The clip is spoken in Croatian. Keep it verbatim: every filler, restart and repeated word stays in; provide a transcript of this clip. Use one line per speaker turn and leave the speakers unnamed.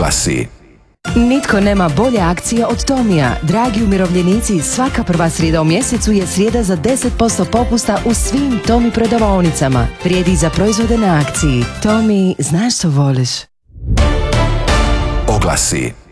Oglasi.
Nitko nema bolje akcije od Tomija. Dragi umirovljenici, svaka prva srijeda u mjesecu je srijeda za deset posto popusta u svim Tomi prodavaonicama. Vrijedi za proizvode na akciji. Tomi, znaš što voliš?
Oglasi.